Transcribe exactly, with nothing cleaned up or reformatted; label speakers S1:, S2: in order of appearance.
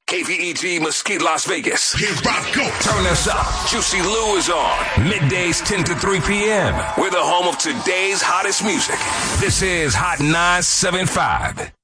S1: K V E G Mesquite, Las Vegas.
S2: Here I go.
S1: Turn this up. Juicy Lou is on. Middays ten to three p.m. We're the home of today's hottest music. This is Hot nine seven five.